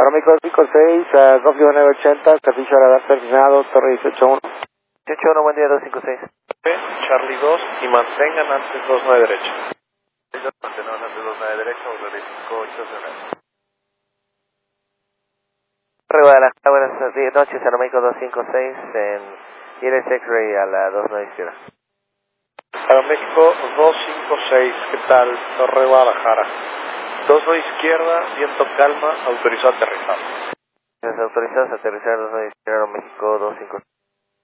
Aeroméxico 56, Golf 980, servicio radar terminado, Torre 181. 181, buen día, 256. Charlie 2 y mantengan antes 29 derecha. Mantengan antes 29 derecha, verifico 809. Guadalajara, buenas noches, Aeroméxico 256 en ILS X-Ray a la 29 izquierda. Aeroméxico 256, ¿qué tal? Torre Guadalajara. 29 izquierda, viento calma, autorizado a aterrizar. Autorizados a aterrizar 29 izquierda, Aeroméxico 256.